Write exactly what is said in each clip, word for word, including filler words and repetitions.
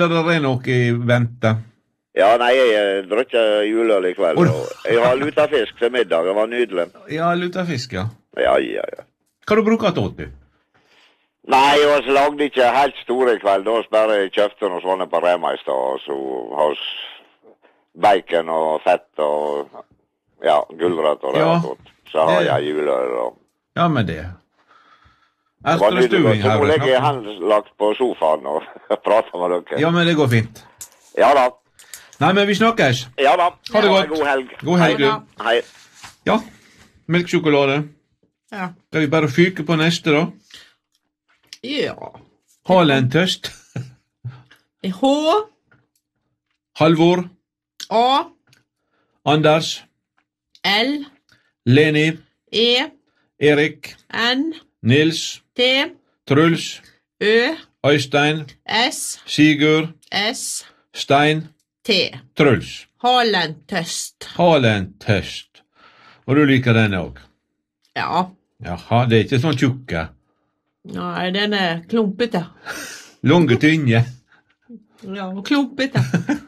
Det er nok i vente. Ja, nei, jeg drar ikke juleøl i kveld. Og jeg har lutefisk til middag, det var nydelig. Ja, lutefisk, ja. Ja, ja, ja. Hva du bruker til du? Nei, jeg lagde ikke helt store i kveld. Da bare kjøpte noen sånne på Rema i stad, og så har bacon og fett og ja, gulrøtt og det Ja, og sånt. Så har det- jeg juleøl og... Ja, men det. Det var nydelig, Ertrestuing så her. må vi legge snakker. han lagt på sofaen og prate med dere. Ja, men det går fint. Ja da. Nei, men vi snakkes. Ja da. Ha det godt. God helg. God helg, Hei. du. Hei. Ja, melksjokolade. Ja. Skal vi bare fyke på neste, da? Ja. Halentøst. H, Halvor. A, Anders. L, Leni. E, Erik. N, Nils. T, Truls. Ø, Øystein. S, Sigurd. S, Stein. T. Truls. Halentøst. Halentøst. Og du liker den også? Ja. Jaha, det er ikke sånn tjukke. Nei, den er klumpete. Lange tynje. Ja, klumpete.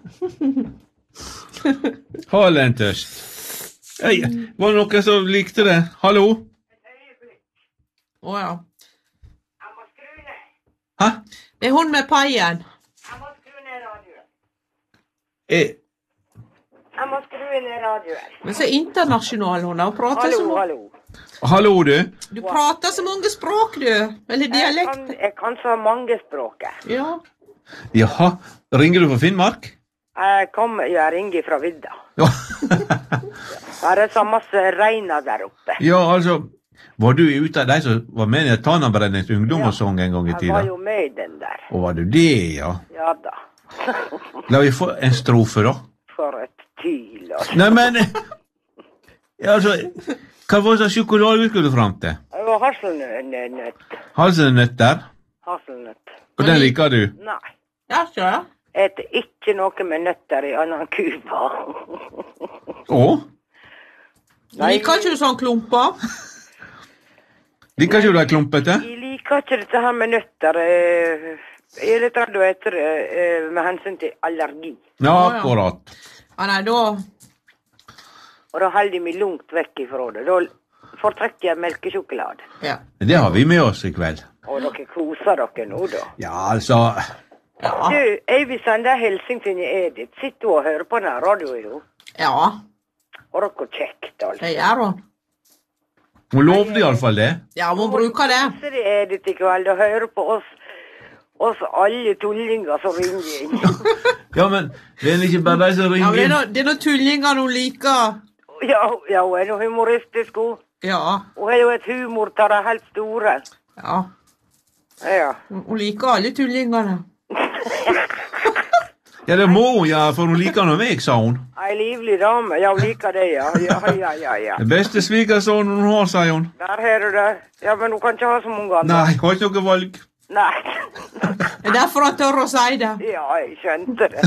Halentøst. Hei, var det noen som likte det? Hallo? Åja. Hæ? Det er hun med paien. Jeg må skru ned radioen. Eh, Jeg må skru ned radioen. Men så internasjonal hun er, og prater så Hallo, mange. hallo. hallo, du. Du prater så mange språk, du. Eller Jeg dialekt. kan, jeg kan så mange språket. Ja. Jaha, ringer du fra Finnmark? Jeg kommer, jeg ringer fra vidda. Ja. Det er så masse reiner der oppe. Ja, altså, var du ute av de som var med i Tannabrennings ungdomssang en gang i Jeg var tida? jo med i den der. Og var du det, ja? Ja da. La vi få en strofe, da. For et tyl. Altså. Nei, men... Ja, altså, hva var det sjokolade vi skulle frem til? Det var hasselnøtt. Hasselnøtter? Hasselnøtt. Og den liker du? Nei. Ja, så. Jeg eter ikke noe med nøtter i annen Cuba. Å? Liker ikke du sånn klumper? Liker ikke du de klumpete? Jeg liker ikke dette her med nøtter. eh, Jeg er litt redd å ete det eh, med hensyn til allergi. Ja, akkurat. Ja, nei, da... Og da holder jeg meg langt vekk ifra det. Da foretrekker jeg melkesjokolade. Ja. Det har vi med oss i kveld. Og dere koser dere nå, da. Ja, altså... Ja. Du, jeg vil sende en hilsen til Edith. Sitter du og hører på denne radioen, jo? Ja, Og dere kjekt, altså. det gjør hun. Hun lovde i alle fall det. Ja, hun bruker det. Så det er Edith i kveld og hører på oss, oss alle tullinger som ringer inn. Ja, men det er ikke bare de som Ja, men det ringer er inn. noe, det er noe tullinger hun liker. Ja, ja, hun er noe humoristisk, hun. Ja, Hun har jo et humor til de helt store. ja. Ja. Hun hun liker alle tullingene. Ja, det må hun, ja, for hun liker noe meg, sa hun. Ei livlig dame. Ja, hun liker det, ja. Ja, ja, ja, ja. Det beste svigersønnen hun har, sier hun. Der har du det. Ja, men hun kan ikke ha så mange andre. Nei, har ikke noe valg. Nei. Det er derfor han tør å si det. Ja, jeg skjønte det.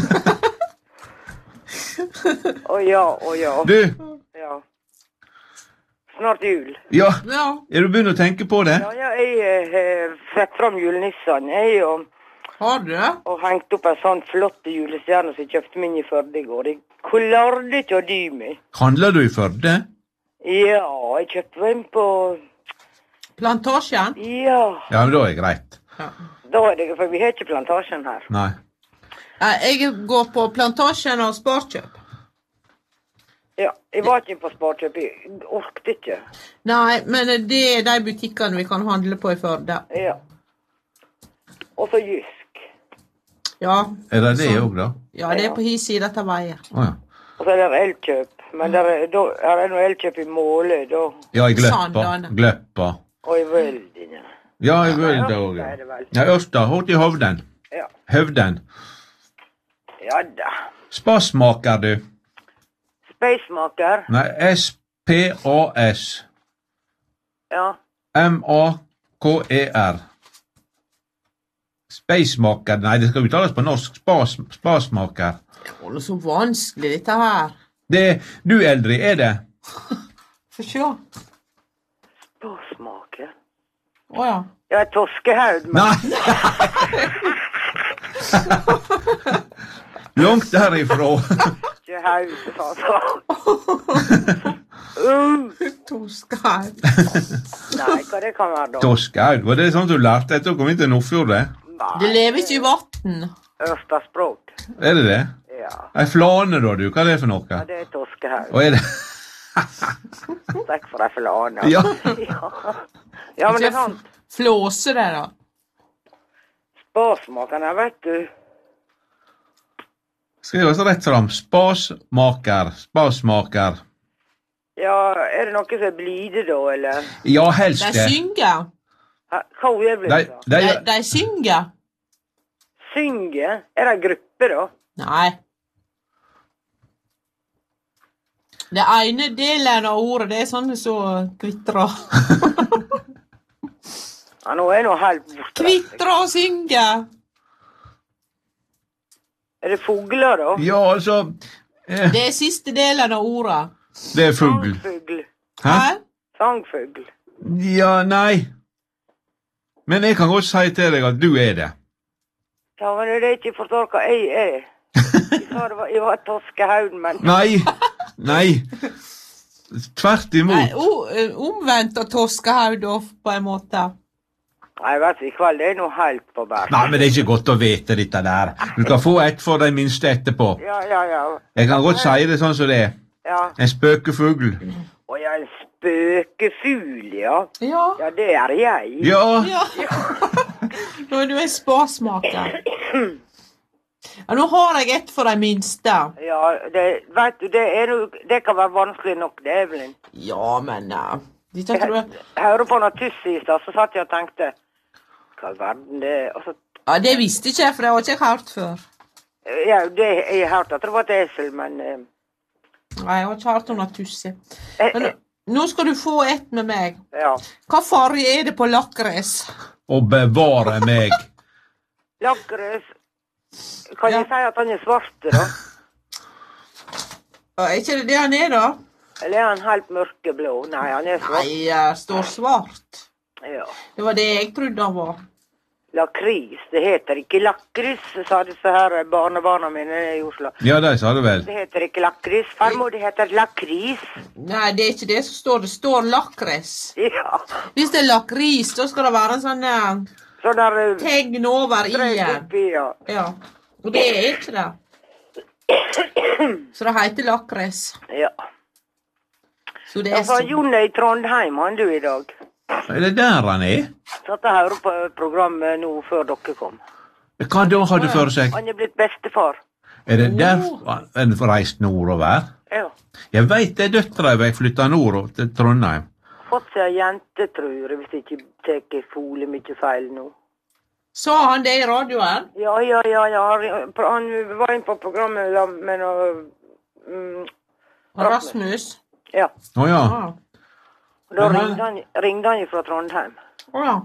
Å ja, å ja. Du, Ja. Snart jul. ja, Ja, er du begynt å tenke på det? Ja, ja, jeg har sett fram julenissene, jeg, og, har du det? og hengt opp en sånn flott julestjerne som jeg kjøpte min i Førde i går. Jeg klarte ikke å dy meg. Handler du i Førde? Ja, jeg kjøpte en på... Plantasjen? Ja, Ja, men da er det greit. Ja. da er det, for vi har ikke plantasjen her. Nei. Ja, jeg går på Plantasjen og Sparkjøp. Ja, jeg var ikke på Sparkjøp, jeg orkte ikke. Nei, men det er de butikkene vi kan handle på i Førde. Ja. Og så Jysk. Ja, Er det det òg, da? ja, det er på hi side av veien. Å ja. Og så er det Elkjøp. Men der er, da, her er noe Elkjøp i Måle, da. Ja, i Gløppa. Sandane. Gløppa. Og i Vøldene. Ja, i Vølde Ja, òg. det er det vel. Ja, Ørsta. Hort i Hovden. Ja. Høvden. Ja da. Spassmaker, du. Spacemaker. Nei, S P A S. Ja. M A K E R. Spacemaker. Nei, det skal uttales på norsk. Spas, spasmaker. Det er jo så vanskelig, dette her. Det er du, Eldrid, er det? Få se. Spasmaker. Åja. Ja, Toskehaug. Men Nei! Langt derifra. Ikke haug, sa han. Uh, Toskaud. nei, hva det kan være da? Toskaud, var det sånn du lærte etter å komme inn til Nordfjord, det? Det lever ikke i vatten. Ørstadsbrot. Er det det? Ja. Ei flane da, du, hva er det for noe? ja, det er toskehaug. Og er det? Takk for ei flane. Ja. ja. Ja, men det er sant. Flåse det da. Spasmakerne, vet du. Skriv oss rett fram. Spasmaker, spasmaker. Ja, er det noe som er blide da, eller? Ja, helst De det. synger. Ha, Hva er blide De, da? de, De, de synger. Synge? Er det en gruppe da? Nei. Det ene delen av ordet, det er sånne så kvitrer. Ja, nå er nå helt borte. Kvitrer og synger. Er det fugler da? ja, altså eh, Det er siste delen av ordet. det er fugl. Sangfugl. Hæ? Hæ? Sangfugl. Ja, nei. Men jeg kan godt si til deg at du er det. Ja, men det er ikke forstår hva jeg er. Jeg sa det var, jeg var toskehaud, men... Nei, nei. Tvert Nei, imot. o, eh, omvendt av toskahaud da, på en måte. Nei, vet du, i kveld det er noe helt på bært. Nei, men det er ikke godt å vite dette der. Du kan få ett for de minste etterpå. Ja, ja, ja. Jeg kan godt si det sånn som det er. Ja. En spøkefugl. Og jeg er en spøkefugl, ja. Ja. Ja, det er jeg. Ja, Ja. Nå er du en spasmaker. Ja, nå har jeg ett for de minste. Ja, det, vet du, det, er, no- det kan være vanskelig nok, det, Evelyn. Ja, men uh, dette Jeg, tror jeg... jeg hører på noe tuss i stad, så satt jeg og tenkte, hva i verden det er? Og så, Ja, det visste ikke jeg, for det har ikke jeg hørt før. ja, det jeg har hørt at det var et esel, men... eh, Nei, jeg har ikke hørt om noe tusse. eh, Men nå- nå skal du få ett med meg. Ja. Hva farge er det på lakris? og bevare meg. Lakris, kan Ja. jeg si at han er svart, da? Ja, er ikke det det han er, da? Eller er han helt mørkeblå? Nei, han er svart. Nei, det står svart. Ja. Det var det jeg trodde han var. Lakris, det heter ikke lakris, sa disse her barnebarna mine i Oslo. Ja, de sa det vel. Det heter ikke lakris. Farmor, det heter lakris. Nei, det er ikke det som står. Det står lakris. Ja. Hvis det er lakris, da skal det være en sånn eh, Sånn der eh, tegn over strek i-en. oppi, ja. Ja. Og det er ikke det. Så det heter lakris. Ja. Så det Ja, er for så... Jon er i Trondheim, han du i dag. Er det der han er? Satt og hørte på programmet nå før dere kom. Hva da hadde for seg? Han er blitt bestefar. Er det der han reist nordover? Ja. Jeg veit det er døtra jeg flytta nordover til Trondheim. Fått seg en jente, tror jeg, hvis jeg ikke tar fole mye feil nå. Sa han det i radioen? Ja, ja, ja, ja. Han var inne på programmet med noe... Mm, Rasmus? ja. Å ja. Ja. Og da Aha. ringde han, ringde han fra Trondheim. Å ja.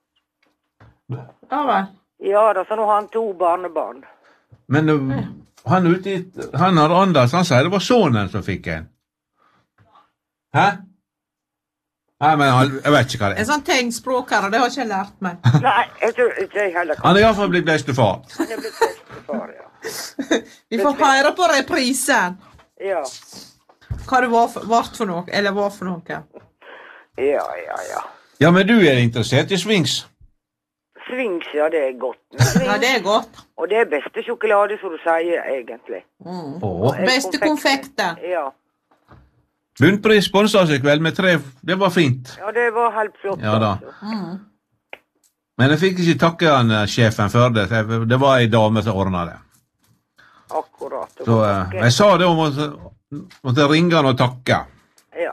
Ja vel. Ja da, så nå har han to barnebarn. Men uh, han ute i Han har Anders, han sier det var sønnen som fikk en. Hæ? Nei, men han, jeg vet ikke hva det En er. sånn tegnspråkere, det har ikke jeg lært meg. Nei, jeg tror ikke jeg heller kan. Han er iallfall blitt bestefar. Han er blitt bestefar, ja. Vi får høre på reprisen. Ja, Hva det var for, vart for noe, eller var for noe. ja, ja, ja. Ja, men du er interessert i swings? Swings, ja, det er godt. Men swings, Ja, det er godt. og det er beste sjokolade, som du sier, egentlig. Mm. Å. Er Beste konfekten. Ja. Bunnpris sponsa oss i kveld med tre. Det var fint. Ja, det var helt flott. Ja da. altså. Mm. Men jeg fikk ikke takke han eh, sjefen for det. Det var ei dame som ordna det. Akkurat. det Så var eh, takke. jeg sa det om å måtte ringe han og takke. Ja.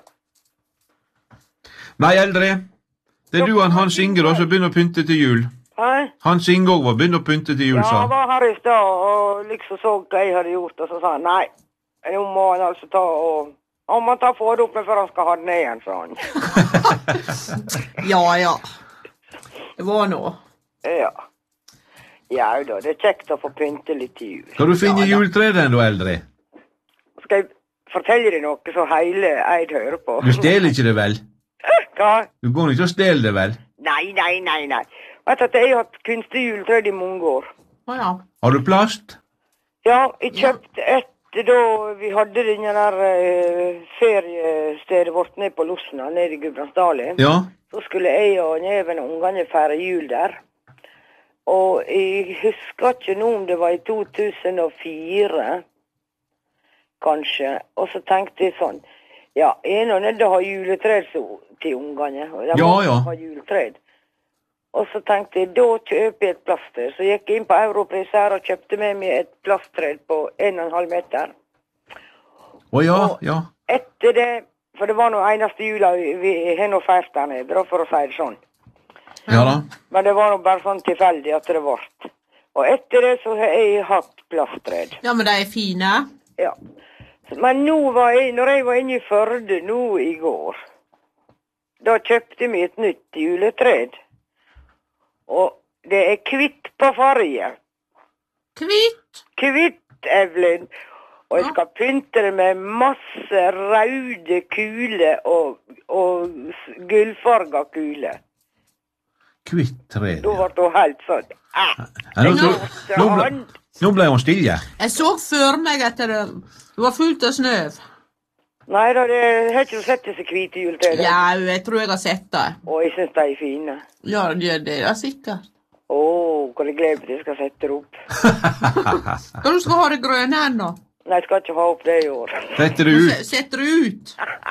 Nei, eldre. Det er du og Hans Inge da, som begynner å pynte til jul. Hei? Hans Inge òg var begynner å pynte til jul, Ja, sa han han. var her i stad og liksom så hva jeg hadde gjort, og så sa han nei. Nå må han altså ta og... Han må ta få det opp med før han skal ha det ned igjen, sa han. Ja, ja. Det var noe. Ja. Ja da, det er kjekt å få pynte litt til jul. Skal du finne juletreet den, da, eldre? Skal jeg fortelle deg noe så hele Eid hører på? Du stjeler ikke det vel? Hva? Du går ikke og stjeler det vel? Nei, nei, nei, nei. Vet du at jeg har hatt kunstig juletre i mange år. Å ja. Har du plast? Ja, jeg kjøpte etter da vi hadde denne der uh, feriestedet vårt nede på Losna, nede i Gudbrandsdalen. Ja. Så skulle jeg og neven og ungene fære jul der. Og jeg husker ikke nå om det var i to tusen og fire, kanskje. Og så tenkte jeg sånn, ja, jeg er nå nødt til å ha juletred til ungene. Og de Ja, må ja. ha juletred. Og så tenkte jeg, da kjøper jeg et plasttre. Så gikk jeg inn på Europris her og kjøpte med meg et plasttred på en og en halv meter. Å ja, Og ja. etter det, for det var noe eneste jula vi, vi har noe feirt der nede, da, for å si det sånn. Ja da. Men det var noe bare sånn tilfeldig at det ble. Og etter det så har jeg hatt plasttred. Ja, men de er fine. Ja. Men nå var jeg, når jeg var inne i Førde nå i går, da kjøpte jeg meg et nytt juletred. Og det er kvitt på farge. Kvitt. Kvitt, Evelyn. Og jeg skal pynte det med masse røde kuler og, og gullfarga kuler. Kvitt tred. Da ble hun helt sånn. Ah, Ja, nå, nå, nå, ble, nå ble hun stille. Jeg så for meg at det, det var fullt av snø. nei da, det har ikke du sett disse hvite juletredene. Ja, jeg tror jeg har sett det. Og jeg synes de er fine. Ja, det, det er sikkert. Åh, hvor jeg gleder meg til jeg skal sette det opp. Hva du skal ha det grønne her nå? Nei, jeg skal ikke ha opp det i år. Setter det ut. Setter du ut?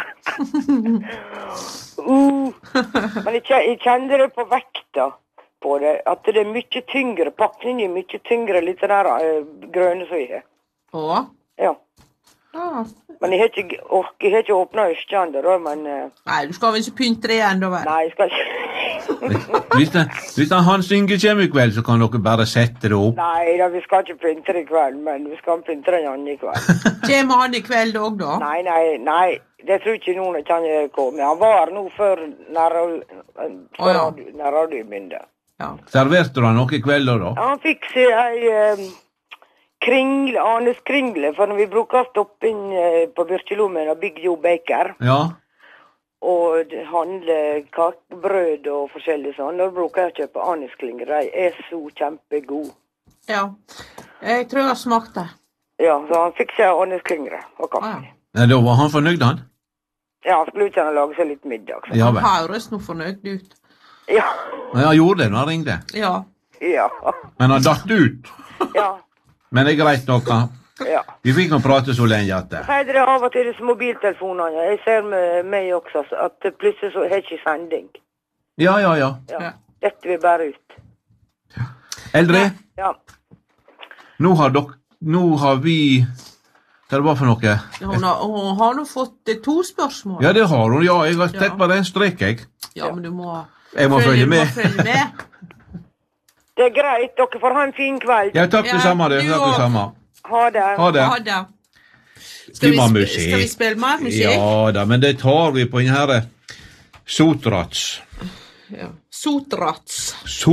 Uh, men jeg, kje- jeg kjenner det på vekta på det, at det er mye tyngre, pakningen er mye tyngre, litt sånn der uh, grønne som jeg har. Å? Ja. Ja. Men jeg har ikke, ork, jeg har ikke åpnet østjande da, men uh, Nei, du skal vel ikke pynte det enda vel? nei, jeg skal ikke. Hvis, det, hvis han Hans Inge kommer i kveld, så kan dere bare sette det opp. Nei da, vi skal ikke pynte det i kveld, men vi skal pynte det en annen i kveld. Kommer han i kveld òg, da? Nei, nei, nei, det tror ikke noen kan komme. Han var nå før Å, ja. radioen begynte. Ja. Serverte du han noe i kveld da? Han fikk seg ei um, kringle, Arnes kringle, for når vi bruker å stoppe inn uh, på Byrkjelommen og Big Joe Baker, Ja. og det handler kakebrød og forskjellig sånn, da bruker jeg å kjøpe Arnes kringle. De er så kjempegod. Ja. Jeg tror jeg har smakt det. Ja, så han fikk seg Arnes kringle og kaffe. Ah, ja. Ja, da var han fornøyd, han? Ja, han skulle ut og lage seg litt middag. Så. Ja Han vel. høres nå fornøyd ut. Ja, Ja, han gjorde det når han ringte. Ja. ja, Men han datt ut. ja, Men det er greit nok. han. ja. Vi fikk nå prate så lenge at det. Sier dere av og til disse mobiltelefonene, jeg ser med meg også, at plutselig så har jeg ikke sending. Ja, ja, ja. Ja, Ja. dette vil bare ut. Eldre, Ja, nå har dere Nå har vi Hva det var for noe? Hun har, hun har nå fått eh, to spørsmål. Ja, det har hun. Ja, jeg har Ja. sett bare en strek, jeg. Ja, men du må Jeg må følge med. Må følge med. det er greit, dere får ha en fin kveld. Ja, takk det Ja, samme, det. du Takk det også. samme. Ha det. Ha det. Ha det. Skal vi, må ha sp- musikk. skal vi spille mer musikk? Ja da, men det tar vi på den her Sotrats. Ja. Sotrats.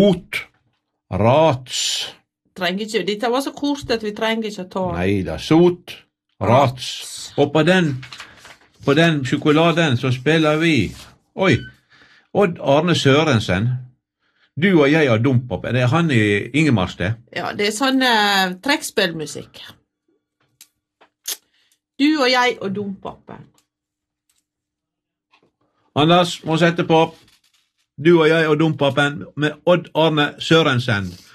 Sotrats. Trenger ikke, dette var så kort at vi trenger ikke å ta. Nei da, Sotrats. Og på den, på den sjokoladen så spiller vi Oi, Odd Arne Sørensen. Du og jeg har Dompop. Er det han i Ingemarstedt? Ja, det er sånn uh, trekkspillmusikk. Du og jeg og Dompapen. Anders må sette på Du og jeg og Dompapen med Odd Arne Sørensen.